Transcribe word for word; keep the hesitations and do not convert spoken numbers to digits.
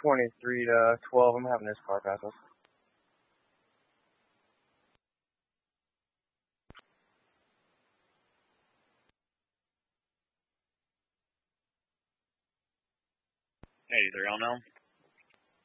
twenty-three to twelve, I'm having this car pass us. eighty-three on now.